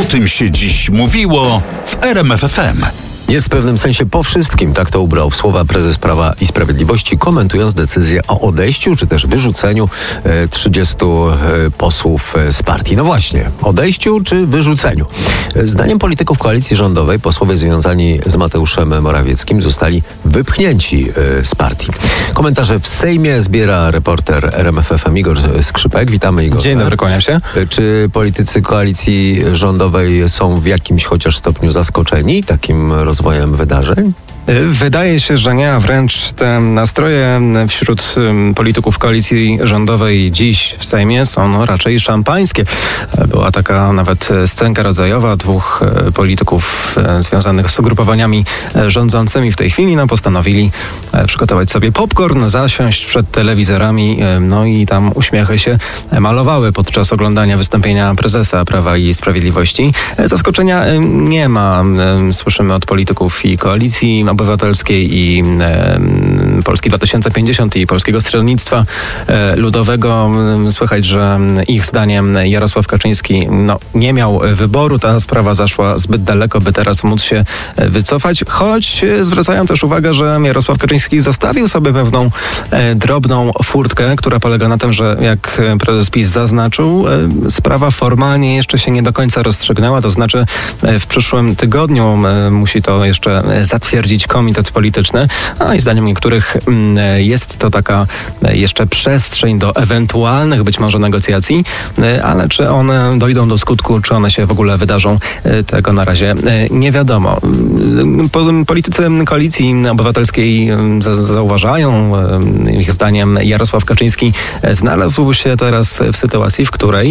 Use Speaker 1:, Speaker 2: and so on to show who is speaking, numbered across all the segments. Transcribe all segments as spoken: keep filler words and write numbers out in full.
Speaker 1: tym się dziś mówiło w R M F F M.
Speaker 2: Jest w pewnym sensie po wszystkim, tak to ubrał w słowa prezes Prawa i Sprawiedliwości, komentując decyzję o odejściu czy też wyrzuceniu e, trzydziestu e, posłów e, z partii. No właśnie, odejściu czy wyrzuceniu? E, zdaniem polityków koalicji rządowej posłowie związani z Mateuszem Morawieckim zostali wypchnięci e, z partii. Komentarze w Sejmie zbiera reporter R M F F M Igor Skrzypek. Witamy, Igor.
Speaker 3: Dzień dobry, kłaniam się.
Speaker 2: E, czy politycy koalicji rządowej są w jakimś chociaż stopniu zaskoczeni takim rozwiązaniem? rozwojem wydarzeń?
Speaker 3: Wydaje się, że nie, a wręcz te nastroje wśród polityków koalicji rządowej dziś w Sejmie są no, raczej szampańskie. Była taka nawet scenka rodzajowa dwóch polityków związanych z ugrupowaniami rządzącymi w tej chwili. No, postanowili przygotować sobie popcorn, zasiąść przed telewizorami, no i tam uśmiechy się malowały podczas oglądania wystąpienia prezesa Prawa i Sprawiedliwości. Zaskoczenia nie ma. Słyszymy od polityków i koalicji Obywatelskiej i e, Polski dwa tysiące pięćdziesiąt i Polskiego Stronnictwa e, Ludowego. Słychać, że ich zdaniem Jarosław Kaczyński no, nie miał wyboru. Ta sprawa zaszła zbyt daleko, by teraz móc się wycofać. Choć zwracają też uwagę, że Jarosław Kaczyński zostawił sobie pewną e, drobną furtkę, która polega na tym, że jak prezes PiS zaznaczył, e, sprawa formalnie jeszcze się nie do końca rozstrzygnęła. To znaczy e, w przyszłym tygodniu e, musi to jeszcze zatwierdzić komitet polityczny, a i zdaniem niektórych jest to taka jeszcze przestrzeń do ewentualnych być może negocjacji, ale czy one dojdą do skutku, czy one się w ogóle wydarzą, tego na razie nie wiadomo. Politycy Koalicji Obywatelskiej zauważają, ich zdaniem Jarosław Kaczyński znalazł się teraz w sytuacji, w której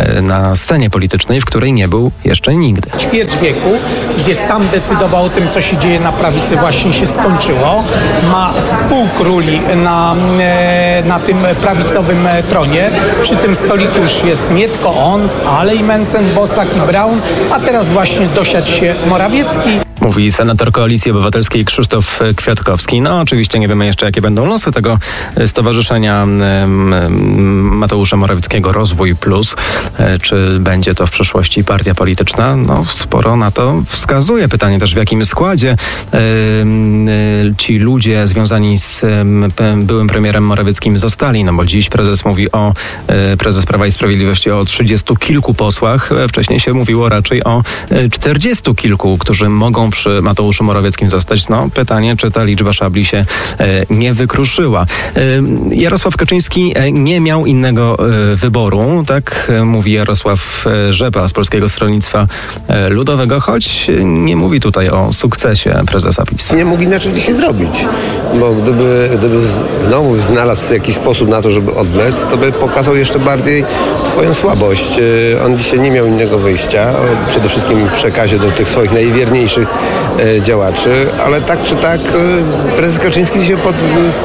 Speaker 3: na scenie politycznej, w której nie był jeszcze nigdy.
Speaker 4: Ćwierć wieku, gdzie sam decydował o tym, co się dzieje na prawicy, właśnie się skończyło. Ma współkróli na, na tym prawicowym tronie. Przy tym stoliku już jest nie tylko on, ale i Mencen, Bosak i Braun, a teraz właśnie dosiadł się Morawiecki.
Speaker 3: Mówi senator Koalicji Obywatelskiej Krzysztof Kwiatkowski. No oczywiście nie wiemy jeszcze, jakie będą losy tego stowarzyszenia Mateusza Morawieckiego Rozwój Plus. Czy będzie to w przyszłości partia polityczna? No sporo na to wskazuje. Pytanie też, w jakim składzie ci ludzie związani z byłym premierem Morawieckim zostali. No bo dziś prezes mówi o, prezes Prawa i Sprawiedliwości o trzydziestu kilku posłach. Wcześniej się mówiło raczej o czterdziestu kilku, którzy mogą przy Mateuszu Morawieckim zostać. No, pytanie, czy ta liczba szabli się e, nie wykruszyła. E, Jarosław Kaczyński e, nie miał innego e, wyboru, tak e, mówi Jarosław Rzepa z Polskiego Stronnictwa e, Ludowego, choć nie mówi tutaj o sukcesie prezesa PiS.
Speaker 5: Nie mógł inaczej dzisiaj zrobić, bo gdyby, gdyby znowu znalazł jakiś sposób na to, żeby odwlec, to by pokazał jeszcze bardziej swoją słabość. E, on dzisiaj nie miał innego wyjścia, przede wszystkim w przekazie do tych swoich najwierniejszych działaczy, ale tak czy tak prezes Kaczyński dzisiaj pod,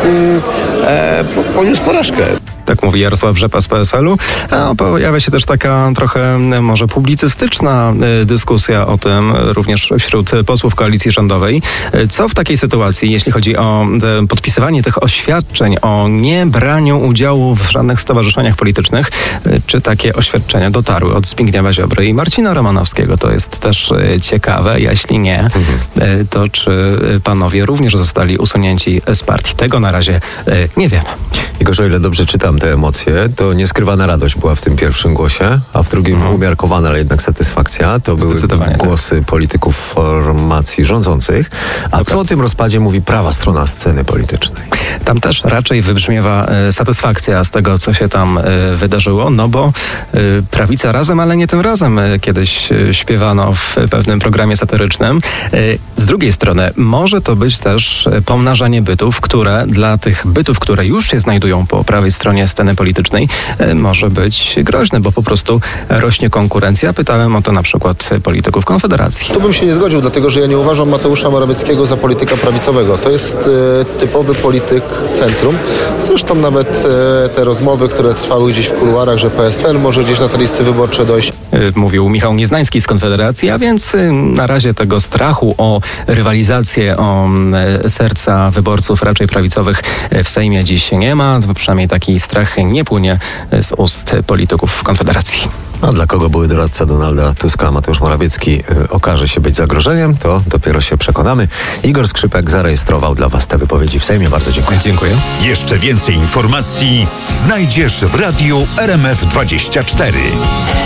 Speaker 5: e, poniósł porażkę.
Speaker 3: Tak mówi Jarosław Rzepa z P S L u. A pojawia się też taka trochę może publicystyczna dyskusja o tym również wśród posłów koalicji rządowej. Co w takiej sytuacji, jeśli chodzi o podpisywanie tych oświadczeń o niebraniu udziału w żadnych stowarzyszeniach politycznych, czy takie oświadczenia dotarły od Zbigniewa Ziobry i Marcina Romanowskiego? To jest też ciekawe. Jeśli nie, mhm. to czy panowie również zostali usunięci z partii? Tego na razie nie wiemy.
Speaker 2: Igorze, o ile dobrze czytam te emocje, to nieskrywana radość była w tym pierwszym głosie, a w drugim mhm. umiarkowana, ale jednak satysfakcja. To były głosy tak. polityków formacji rządzących. A co o tym rozpadzie mówi prawa strona sceny politycznej?
Speaker 3: Tam też raczej wybrzmiewa e, satysfakcja z tego, co się tam e, wydarzyło, no bo e, prawica razem, ale nie tym razem e, kiedyś e, śpiewano w pewnym programie satyrycznym. E, z drugiej strony może to być też pomnażanie bytów, które dla tych bytów, które już się znajdują po prawej stronie sceny politycznej, e, może być groźne, bo po prostu rośnie konkurencja. Pytałem o to na przykład polityków Konfederacji.
Speaker 6: Tu bym się nie zgodził, dlatego że ja nie uważam Mateusza Morawieckiego za polityka prawicowego. To jest e, typowy polityk centrum. Zresztą nawet e, te rozmowy, które trwały gdzieś w kuluarach, że P S L może gdzieś na te listy wyborcze dojść.
Speaker 3: Mówił Michał Nieznański z Konfederacji, a więc na razie tego strachu o rywalizację, o serca wyborców raczej prawicowych w Sejmie dziś nie ma. Przynajmniej taki strach nie płynie z ust polityków Konfederacji.
Speaker 2: A dla kogo były doradca Donalda Tuska Mateusz Morawiecki y, okaże się być zagrożeniem, to dopiero się przekonamy. Igor Skrzypek zarejestrował dla Was te wypowiedzi w Sejmie. Bardzo dziękuję.
Speaker 3: Dziękuję.
Speaker 1: Jeszcze więcej informacji znajdziesz w radiu R M F dwadzieścia cztery.